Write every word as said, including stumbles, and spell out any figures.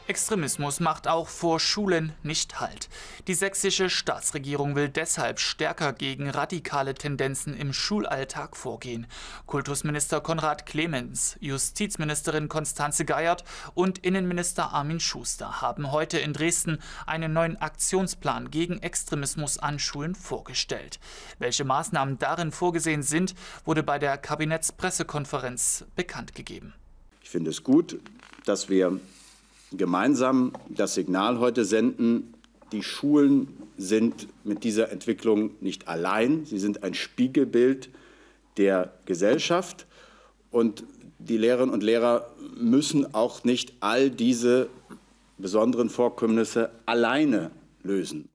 Extremismus macht auch vor Schulen nicht Halt. Die sächsische Staatsregierung will deshalb stärker gegen radikale Tendenzen im Schulalltag vorgehen. Kultusminister Konrad Clemens, Justizministerin Constanze Geiert und Innenminister Armin Schuster haben heute in Dresden einen neuen Aktionsplan gegen Extremismus an Schulen vorgestellt. Welche Maßnahmen darin vorgesehen sind, wurde bei der Kabinettspressekonferenz bekannt gegeben. Ich finde es gut, dass wir gemeinsam das Signal heute senden, die Schulen sind mit dieser Entwicklung nicht allein. Sie sind ein Spiegelbild der Gesellschaft. Und die Lehrerinnen und Lehrer müssen auch nicht all diese besonderen Vorkommnisse alleine lösen.